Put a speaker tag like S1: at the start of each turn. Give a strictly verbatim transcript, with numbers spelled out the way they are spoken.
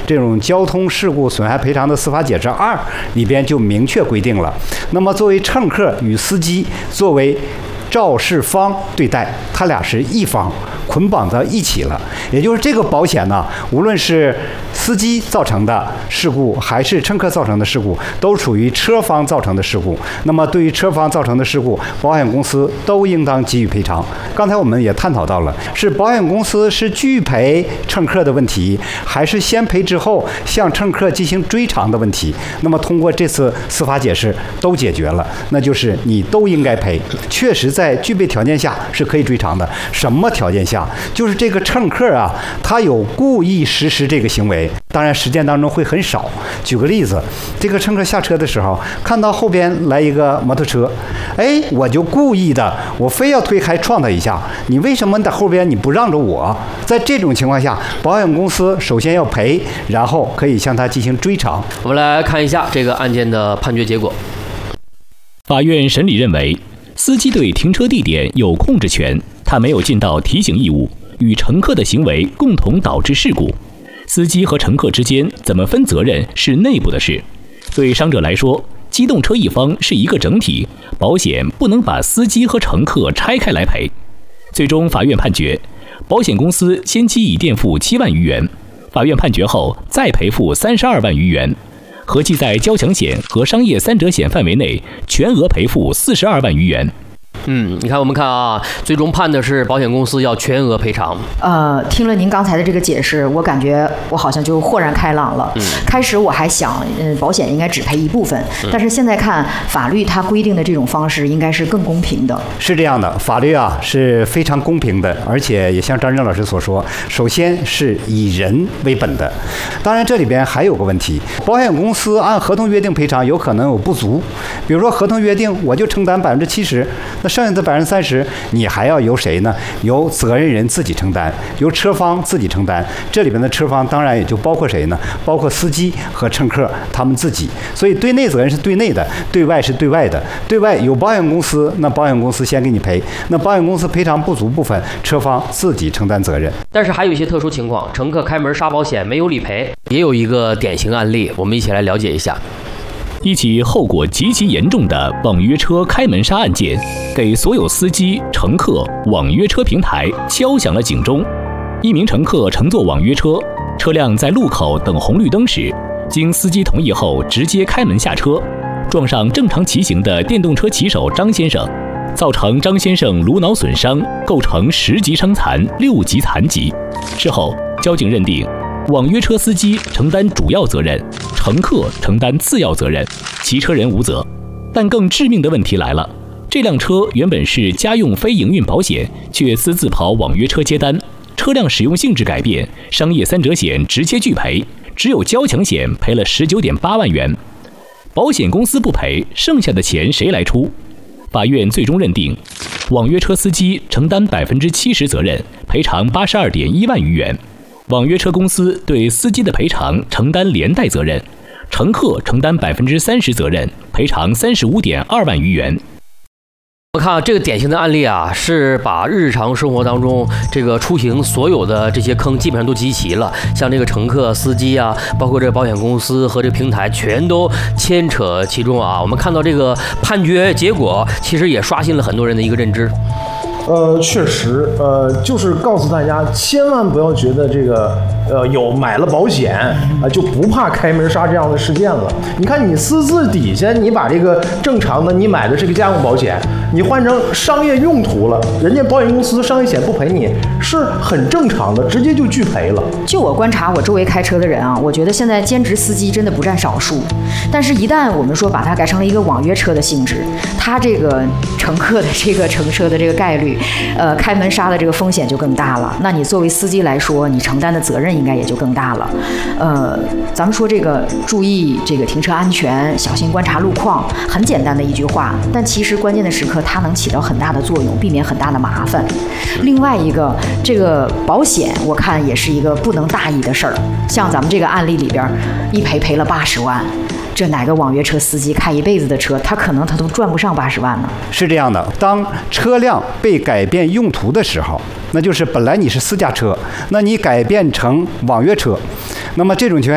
S1: 这种交通事故损害赔偿的司法解释二里边就明确规定了，那么作为乘客与司机作为肇事方对待，他俩是一方，捆绑在一起了。也就是这个保险呢，无论是司机造成的事故还是乘客造成的事故，都属于车方造成的事故。那么对于车方造成的事故，保险公司都应当给予赔偿。刚才我们也探讨到了，是保险公司是拒赔乘客的问题，还是先赔之后向乘客进行追偿的问题。那么通过这次司法解释都解决了，那就是你都应该赔。确实在具备条件下是可以追偿的。什么条件下？就是这个乘客啊，他有故意实施这个行为，当然实践当中会很少。举个例子，这个乘客下车的时候看到后边来一个摩托车，哎，我就故意的，我非要推开撞他一下，你为什么在后边你不让着我？在这种情况下，保险公司首先要赔，然后可以向他进行追偿。
S2: 我们来看一下这个案件的判决结果。
S3: 法院审理认为，司机对停车地点有控制权，他没有尽到提醒义务，与乘客的行为共同导致事故。司机和乘客之间怎么分责任是内部的事。对伤者来说，机动车一方是一个整体，保险不能把司机和乘客拆开来赔。最终法院判决，保险公司先期已垫付七万余元，法院判决后再赔付三十二万余元，合计在交强险和商业三者险范围内全额赔付四十二万余元。
S2: 嗯，你看，我们看啊，最终判的是保险公司要全额赔偿。
S4: 呃，听了您刚才的这个解释，我感觉我好像就豁然开朗了。嗯，开始我还想，嗯，保险应该只赔一部分，嗯、但是现在看法律它规定的这种方式应该是更公平的。
S1: 是这样的，法律啊是非常公平的，而且也像张正老师所说，首先是以人为本的。当然，这里边还有个问题，保险公司按合同约定赔偿有可能有不足，比如说合同约定我就承担百分之七十，那剩下的百分之三十，你还要由谁呢？由责任人自己承担，由车方自己承担。这里边的车方当然也就包括谁呢？包括司机和乘客他们自己。所以对内责任是对内的，对外是对外的。对外有保险公司，那保险公司先给你赔，那保险公司赔偿不足部分，车方自己承担责任。
S2: 但是还有一些特殊情况，乘客开门杀保险没有理赔，也有一个典型案例，我们一起来了解一下。
S3: 一起后果极其严重的网约车开门杀案件，给所有司机、乘客、网约车平台敲响了警钟。一名乘客乘坐网约车，车辆在路口等红绿灯时，经司机同意后直接开门下车，撞上正常骑行的电动车骑手张先生，造成张先生颅脑损伤，构成十级伤残、六级残疾。事后，交警认定网约车司机承担主要责任，乘客承担次要责任，骑车人无责。但更致命的问题来了，这辆车原本是家用非营运保险，却私自跑网约车接单，车辆使用性质改变，商业三者险直接拒赔，只有交强险赔了 十九点八万元。保险公司不赔，剩下的钱谁来出？法院最终认定，网约车司机承担 百分之七十 责任，赔偿 八十二点一万余元。网约车公司对司机的赔偿承担连带责任，乘客承担 百分之三十 责任，赔偿 三十五点二万余元。
S2: 我看这个典型的案例啊，是把日常生活当中这个出行所有的这些坑基本上都集齐了，像这个乘客、司机啊，包括这个保险公司和这个平台，全都牵扯其中啊。我们看到这个判决结果，其实也刷新了很多人的一个认知。
S5: 呃，确实，呃，就是告诉大家，千万不要觉得这个，呃，有买了保险啊、呃、就不怕开门杀这样的事件了。你看，你私自底下，你把这个正常的，你买的是个家用保险，你换成商业用途了，人家保险公司商业险不赔你，是很正常的，直接就拒赔了。
S4: 就我观察我周围开车的人啊，我觉得现在兼职司机真的不占少数，但是一旦我们说把它改成了一个网约车的性质，它这个乘客的这个乘车的这个概率。呃，开门杀的这个风险就更大了。那你作为司机来说，你承担的责任应该也就更大了。呃，咱们说这个注意这个停车安全，小心观察路况，很简单的一句话，但其实关键的时刻它能起到很大的作用，避免很大的麻烦。另外一个，这个保险我看也是一个不能大意的事儿。像咱们这个案例里边，一赔赔了八十万。这哪个网约车司机开一辈子的车，他可能他都赚不上八十万呢？
S1: 是这样的，当车辆被改变用途的时候，那就是本来你是私家车，那你改变成网约车，那么这种情况